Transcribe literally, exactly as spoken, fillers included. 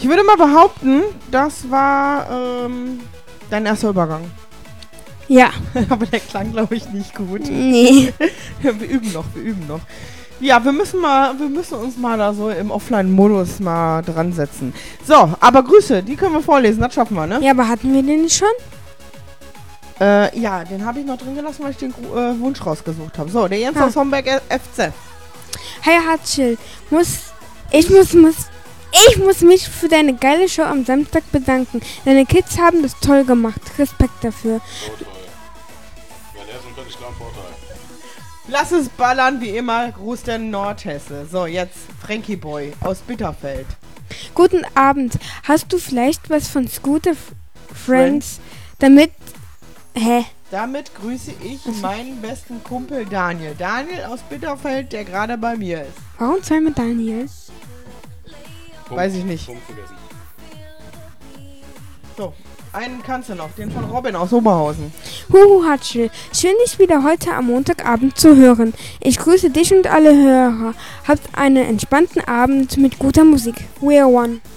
Ich würde mal behaupten, das war ähm, dein erster Übergang. Ja. Aber der klang, glaube ich, nicht gut. Nee. Wir üben noch, wir üben noch. Ja, wir müssen mal, wir müssen uns mal da so im Offline-Modus mal dran setzen. So, aber Grüße, die können wir vorlesen, das schaffen wir, ne? Ja, aber hatten wir den nicht schon? Äh, ja, den habe ich noch drin gelassen, weil ich den äh, Wunsch rausgesucht habe. So, der Jens Ah. aus Homberg F C. Hey Hartschil, muss, ich muss, muss, ich muss mich für deine geile Show am Samstag bedanken. Deine Kids haben das toll gemacht. Respekt dafür. So toll. Wenn er so ein völlig klaren Vorteil. Lass es ballern, wie immer. Gruß der Nordhesse. So, jetzt Frankie Boy aus Bitterfeld. Guten Abend. Hast du vielleicht was von Scooter F- Friends, damit... Hä? Damit grüße ich meinen besten Kumpel Daniel. Daniel aus Bitterfeld, der gerade bei mir ist. Warum zweimal Daniel? Punkt, Weiß ich nicht. Punkt vergessen. So, einen kannst du noch, den von Robin aus Oberhausen. Huhu Hartschil, schön dich wieder heute am Montagabend zu hören. Ich grüße dich und alle Hörer. Habt einen entspannten Abend mit guter Musik. We are one.